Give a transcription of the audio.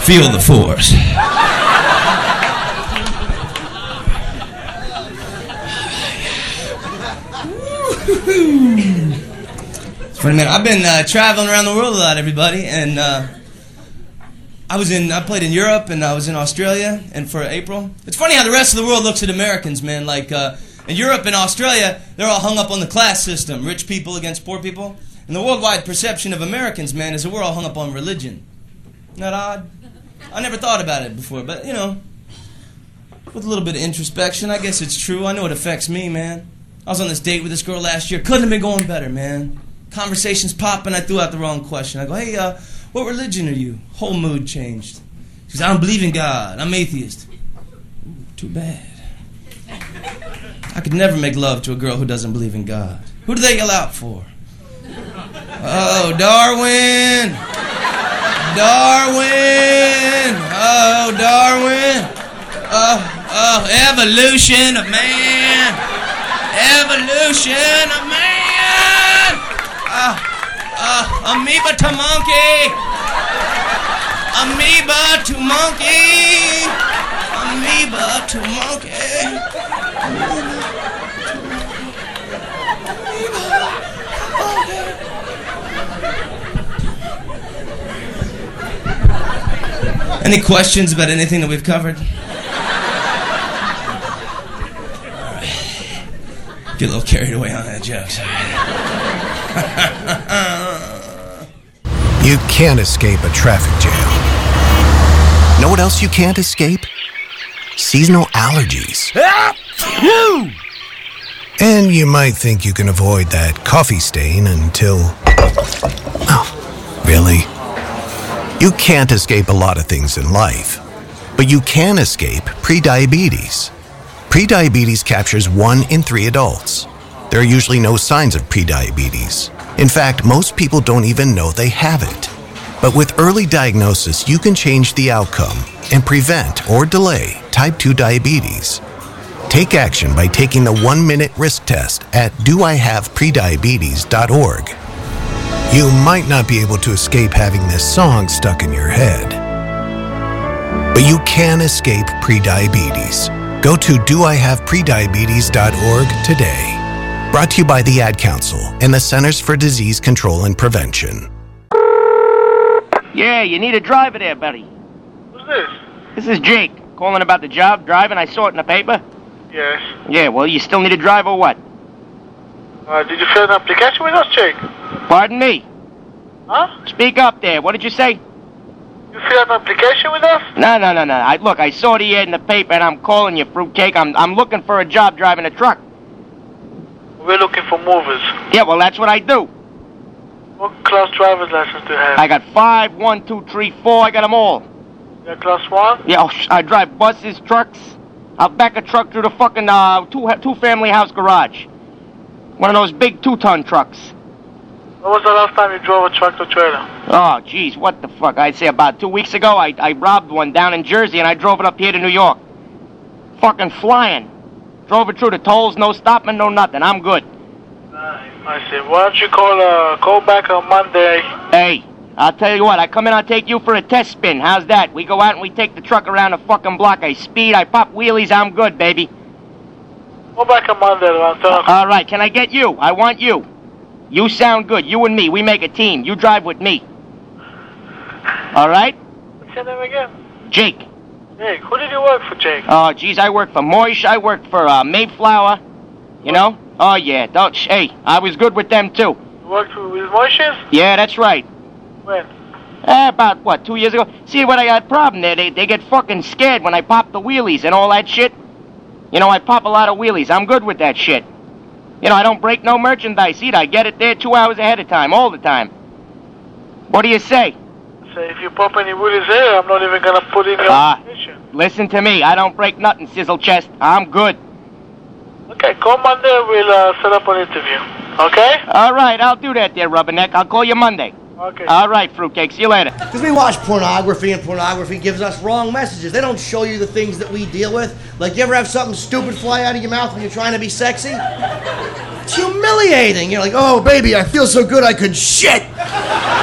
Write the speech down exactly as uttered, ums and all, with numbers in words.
Feel the force. It's funny, man. I've been uh, traveling around the world a lot, everybody, and uh, I was in. I played in Europe, and I was in Australia, and for April. It's funny how the rest of the world looks at Americans, man. Like uh, in Europe and Australia, they're all hung up on the class system, rich people against poor people. And the worldwide perception of Americans, man, is that we're all hung up on religion. Isn't that odd? I never thought about it before, but, you know, with a little bit of introspection, I guess it's true. I know it affects me, man. I was on this date with this girl last year. Couldn't have been going better, man. Conversations popping. I threw out the wrong question. I go, hey, uh, what religion are you? Whole mood changed. She goes, I don't believe in God. I'm atheist. Ooh, too bad. I could never make love to a girl who doesn't believe in God. Who do they yell out for? Oh, Darwin! Darwin! Oh, Darwin! Oh, oh, evolution of man! Evolution of man! Oh, oh, amoeba to monkey! Amoeba to monkey! Amoeba to monkey! Any questions about anything that we've covered? All right. Get a little carried away on that joke. You can't escape a traffic jam. Know what else you can't escape? Seasonal allergies. And you might think you can avoid that coffee stain until... Oh, really? You can't escape a lot of things in life, but you can escape prediabetes. Prediabetes captures one in three adults. There are usually no signs of prediabetes. In fact, most people don't even know they have it. But with early diagnosis, you can change the outcome and prevent or delay type two diabetes. Take action by taking the one-minute risk test at do I have prediabetes dot org. You might not be able to escape having this song stuck in your head, but you can escape prediabetes. Go to do I have prediabetes dot org today. Brought to you by the Ad Council and the Centers for Disease Control and Prevention. Yeah, you need a driver there, buddy. Who's this? This is Jake, calling about the job driving. I saw it in the paper. Yes. Yeah, well, you still need a driver or what? Uh, did you fill an application with us, Jake? Pardon me? Huh? Speak up there. What did you say? You filled an application with us? No, no, no, no. I, look, I saw the ad in the paper, and I'm calling you, fruitcake. I'm, I'm looking for a job driving a truck. We're looking for movers. Yeah, well, that's what I do. What class driver's license do you have? I got five, one, two, three, four. I got them all. You got class one? Yeah, oh, sh- I drive buses, trucks. I'll back a truck through the fucking uh, two, two-family house garage. One of those big two-ton trucks. When was the last time you drove a tractor trailer? Oh, jeez, what the fuck? I'd say about two weeks ago, I, I robbed one down in Jersey, and I drove it up here to New York. Fucking flying. Drove it through the tolls, no stopping, no nothing. I'm good. I see. Why don't you call, uh, call back on Monday? Hey, I'll tell you what. I come in, I'll take you for a test spin. How's that? We go out and we take the truck around the fucking block. I speed, I pop wheelies, I'm good, baby. Call back on Monday around ten o'clock. All right, can I get you? I want you. You sound good. You and me, we make a team. You drive with me. All right? What's your name again? Jake. Jake. Who did you work for, Jake? Oh, geez, I worked for Moish. I worked for uh, Mayflower. You know? Oh, yeah. Don't, sh- hey, I was good with them, too. You worked with Moishes? Yeah, that's right. When? Eh, about, what, two years ago? See, what I got a problem there, they, they get fucking scared when I pop the wheelies and all that shit. You know, I pop a lot of wheelies. I'm good with that shit. You know, I don't break no merchandise either. I get it there two hours ahead of time, all the time. What do you say? Say, if you pop any wheelies there, I'm not even going to put in your Ah, application. listen to me. I don't break nothing, sizzle chest. I'm good. Okay, call Monday. We'll uh, set up an interview. Okay? All right, I'll do that there, Rubberneck. I'll call you Monday. Okay. All right, fruitcake. See you later. Because we watch pornography, and pornography gives us wrong messages. They don't show you the things that we deal with. Like, you ever have something stupid fly out of your mouth when you're trying to be sexy? It's humiliating. You're like, oh, baby, I feel so good I could shit.